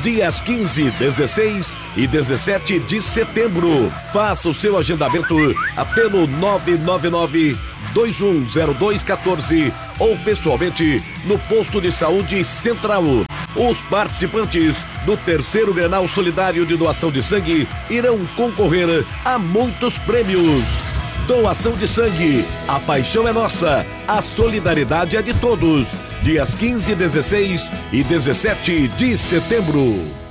dias 15, 16 e 17 de setembro. Faça o seu agendamento pelo 999-210214 ou pessoalmente no Posto de Saúde Central. Os participantes do terceiro Grenal Solidário de Doação de Sangue irão concorrer a muitos prêmios. Doação de sangue, a paixão é nossa, a solidariedade é de todos. Dias 15, 16 e 17 de setembro.